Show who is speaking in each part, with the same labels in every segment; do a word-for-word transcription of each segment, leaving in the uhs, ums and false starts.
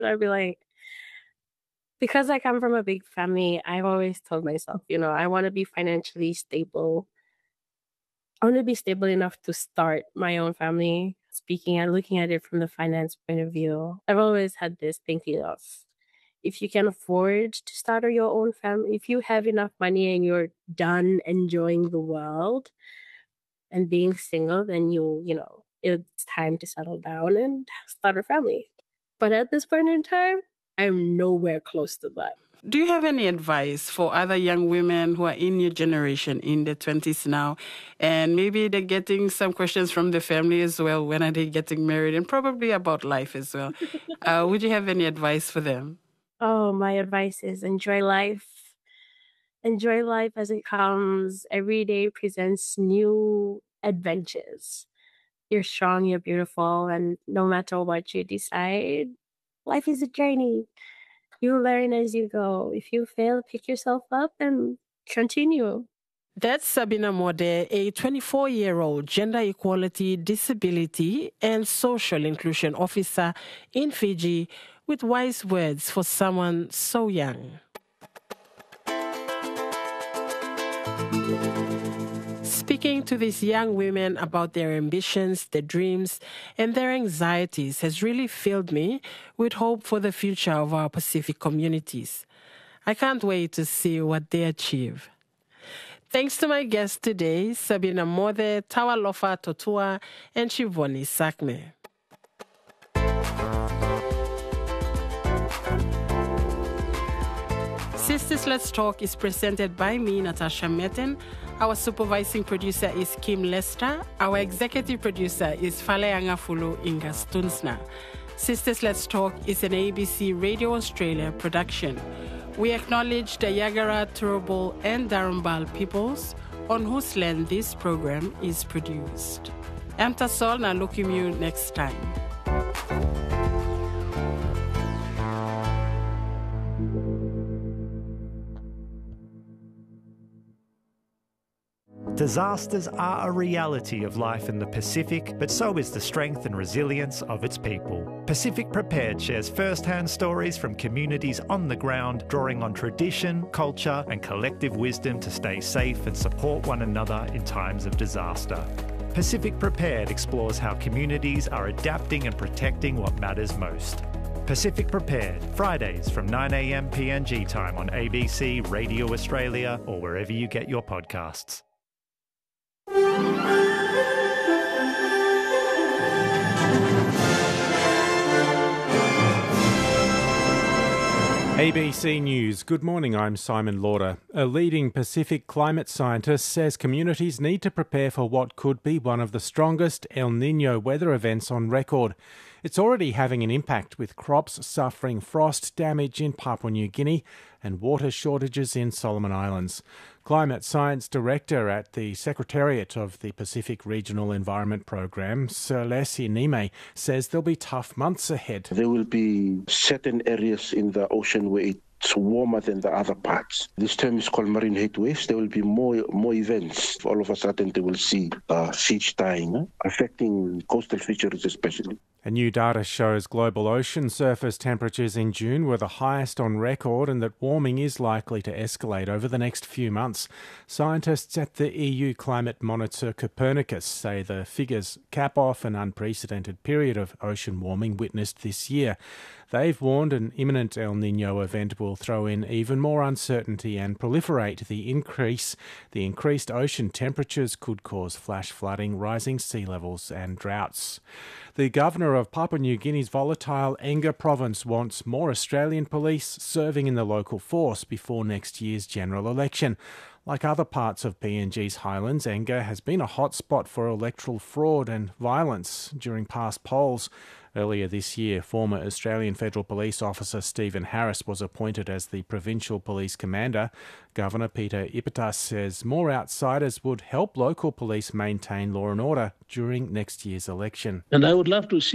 Speaker 1: I'd be like, because I come from a big family, I've always told myself, you know, I want to be financially stable. I want to be stable enough to start my own family, speaking and looking at it from the finance point of view. I've always had this thinking of, if you can afford to start your own family, if you have enough money and you're done enjoying the world and being single, then you, you know, it's time to settle down and start a family. But at this point in time, I'm nowhere close to that.
Speaker 2: Do you have any advice for other young women who are in your generation, in their twenties now, and maybe they're getting some questions from the family as well, when are they getting married, and probably about life as well? uh, would you have any advice for them?
Speaker 1: Oh, my advice is enjoy life. Enjoy life as it comes. Every day presents new adventures. You're strong, you're beautiful, and no matter what you decide, life is a journey. You learn as you go. If you fail, pick yourself up and continue.
Speaker 3: That's Sabina Mode, a twenty-four-year-old gender equality, disability, and social inclusion officer in Fiji, with wise words for someone so young. Speaking to these young women about their ambitions, their dreams, and their anxieties has really filled me with hope for the future of our Pacific communities. I can't wait to see what they achieve. Thanks to my guests today, Sabina Mode, Tawalofa Totua, and Shivoni Sakme. Sisters Let's Talk is presented by me, Natasha Metten. Our supervising producer is Kim Lester. Our executive producer is Faleanga Fulu Inga Stunsna. Sisters Let's Talk is an A B C Radio Australia production. We acknowledge the Yagara, Turrbal, and Darumbal peoples on whose land this program is produced. Amtasol na Lukimu next time.
Speaker 4: Disasters are a reality of life in the Pacific, but so is the strength and resilience of its people. Pacific Prepared shares first-hand stories from communities on the ground, drawing on tradition, culture, and collective wisdom to stay safe and support one another in times of disaster. Pacific Prepared explores how communities are adapting and protecting what matters most. Pacific Prepared, Fridays from nine a.m. P N G time on A B C Radio Australia or wherever you get your podcasts.
Speaker 5: A B C News. Good morning, I'm Simon Lauder. A leading Pacific climate scientist says communities need to prepare for what could be one of the strongest El Niño weather events on record. It's already having an impact, with crops suffering frost damage in Papua New Guinea and water shortages in Solomon Islands. Climate Science Director at the Secretariat of the Pacific Regional Environment Program, Sir Leslie Nime, says there'll be tough months ahead.
Speaker 6: There will be certain areas in the ocean where it's warmer than the other parts. This term is called marine heat waves. There will be more more events. All of a sudden, they will see uh, fish dying, eh? affecting coastal fisheries especially.
Speaker 5: A new data shows global ocean surface temperatures in June were the highest on record, and that warming is likely to escalate over the next few months. Scientists at the E U climate monitor Copernicus say the figures cap off an unprecedented period of ocean warming witnessed this year. They've warned an imminent El Niño event will throw in even more uncertainty and proliferate the increase. The increased ocean temperatures could cause flash flooding, rising sea levels and droughts. The governor of Papua New Guinea's volatile Enga province wants more Australian police serving in the local force before next year's general election. Like other parts of P N G's highlands, Enga has been a hotspot for electoral fraud and violence during past polls. Earlier this year, former Australian Federal Police Officer Stephen Harris was appointed as the Provincial Police Commander. Governor Peter Ipatas says more outsiders would help local police maintain law and order during next year's election.
Speaker 7: And I would love to see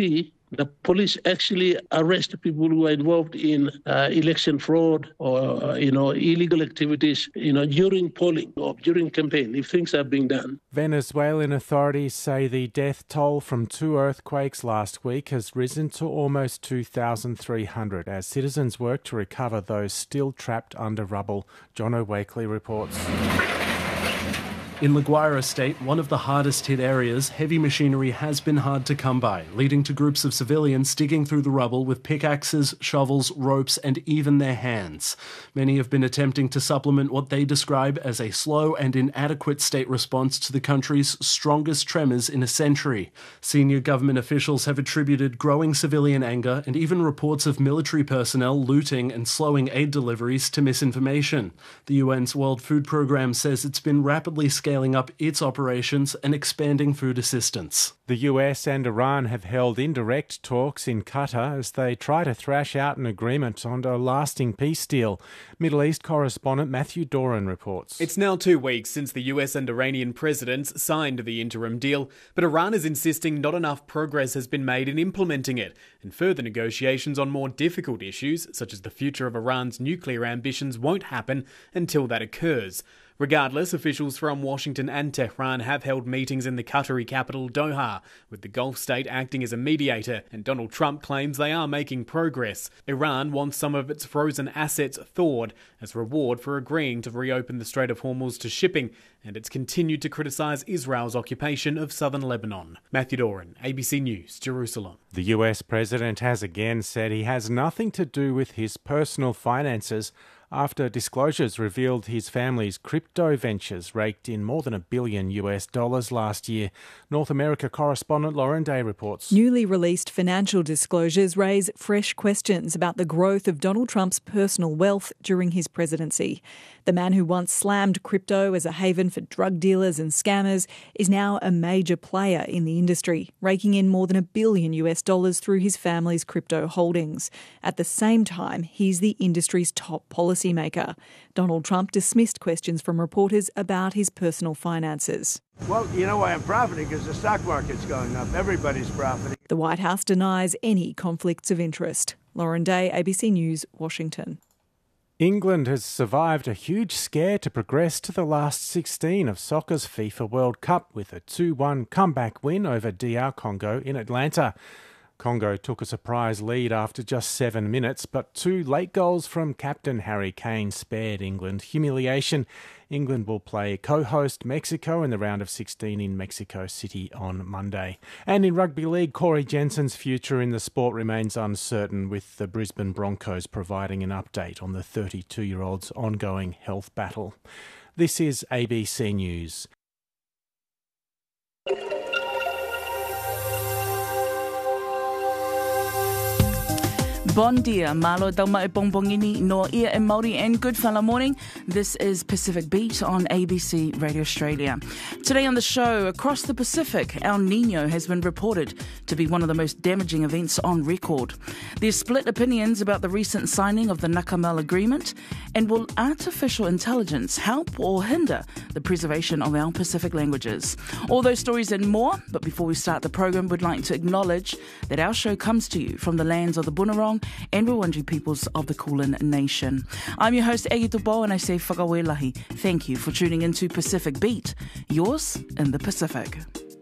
Speaker 7: The police actually arrest people who are involved in uh, election fraud or, uh, you know, illegal activities, you know, during polling or during campaign, if things are being done.
Speaker 5: Venezuelan authorities say the death toll from two earthquakes last week has risen to almost two thousand three hundred as citizens work to recover those still trapped under rubble. John O'Wakely reports.
Speaker 8: In La Guaira State, one of the hardest hit areas, heavy machinery has been hard to come by, leading to groups of civilians digging through the rubble with pickaxes, shovels, ropes and even their hands. Many have been attempting to supplement what they describe as a slow and inadequate state response to the country's strongest tremors in a century. Senior government officials have attributed growing civilian anger and even reports of military personnel looting and slowing aid deliveries to misinformation. The U N's World Food Programme says it's been rapidly scaling up its operations and expanding food assistance.
Speaker 5: The U S and Iran have held indirect talks in Qatar as they try to thrash out an agreement on a lasting peace deal. Middle East correspondent Matthew Doran reports.
Speaker 9: It's now two weeks since the U S and Iranian presidents signed the interim deal, but Iran is insisting not enough progress has been made in implementing it, and further negotiations on more difficult issues, such as the future of Iran's nuclear ambitions, won't happen until that occurs. Regardless, officials from Washington and Tehran have held meetings in the Qatari capital Doha, with the Gulf state acting as a mediator, and Donald Trump claims they are making progress. Iran wants some of its frozen assets thawed as reward for agreeing to reopen the Strait of Hormuz to shipping, and it's continued to criticise Israel's occupation of southern Lebanon. Matthew Doran, A B C News, Jerusalem.
Speaker 5: The U S president has again said he has nothing to do with his personal finances after disclosures revealed his family's crypto ventures raked in more than a billion U S dollars last year. North America correspondent Lauren Day reports.
Speaker 10: Newly released financial disclosures raise fresh questions about the growth of Donald Trump's personal wealth during his presidency. The man who once slammed crypto as a haven for drug dealers and scammers is now a major player in the industry, raking in more than a billion U S dollars through his family's crypto holdings. At the same time, he's the industry's top policymaker. Donald Trump dismissed questions from reporters about his personal finances.
Speaker 11: Well, you know why I'm profiting? Because the stock market's going up. Everybody's profiting.
Speaker 10: The White House denies any conflicts of interest. Lauren Day, A B C News, Washington.
Speaker 5: England has survived a huge scare to progress to the last sixteen of soccer's FIFA World Cup with a two one comeback win over D R Congo in Atlanta. Congo took a surprise lead after just seven minutes, but two late goals from captain Harry Kane spared England humiliation. England will play co-host Mexico in the round of sixteen in Mexico City on Monday. And in rugby league, Corey Jensen's future in the sport remains uncertain, with the Brisbane Broncos providing an update on the thirty-two-year-old's ongoing health battle. This is A B C News.
Speaker 12: Bon dia, malo dauma e bongbongini no ia e Māori, and good whana morning. This is Pacific Beat on A B C Radio Australia. Today on the show, across the Pacific, El Niño has been reported to be one of the most damaging events on record. There's split opinions about the recent signing of the Nakamel Agreement, and will artificial intelligence help or hinder the preservation of our Pacific languages? All those stories and more, but before we start the program, we'd like to acknowledge that our show comes to you from the lands of the Bunurong and Wurundjeri peoples of the Kulin Nation. I'm your host, Egi Tupo, and I say whakawelahi. Thank you for tuning into Pacific Beat, yours in the Pacific.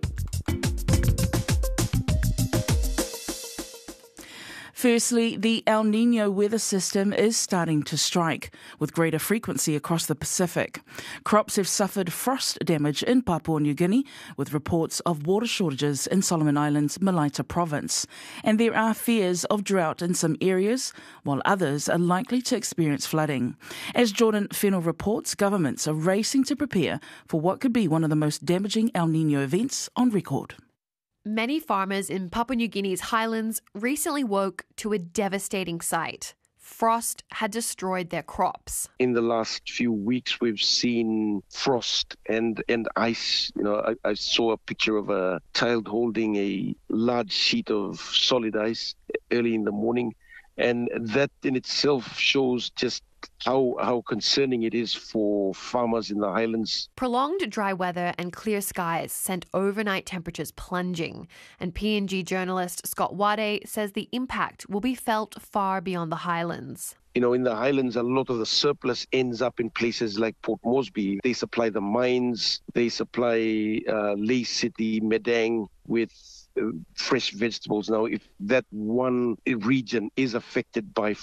Speaker 12: Firstly, the El Niño weather system is starting to strike with greater frequency across the Pacific. Crops have suffered frost damage in Papua New Guinea, with reports of water shortages in Solomon Islands, Malaita province. And there are fears of drought in some areas, while others are likely to experience flooding. As Jordan Fennell reports, governments are racing to prepare for what could be one of the most damaging El Niño events on record.
Speaker 13: Many farmers in Papua New Guinea's highlands recently woke to a devastating sight. Frost had destroyed their crops.
Speaker 6: In the last few weeks, we've seen frost and, and ice. You know, I, I saw a picture of a child holding a large sheet of solid ice early in the morning.
Speaker 14: And that in itself shows just how how concerning it is for farmers in the highlands.
Speaker 13: Prolonged dry weather and clear skies sent overnight temperatures plunging, and P N G journalist Scott Wade says the impact will be felt far beyond the highlands.
Speaker 14: You know, in the highlands, a lot of the surplus ends up in places like Port Moresby. They supply the mines, they supply uh, Leigh City, Medang with uh, fresh vegetables. Now, if that one region is affected by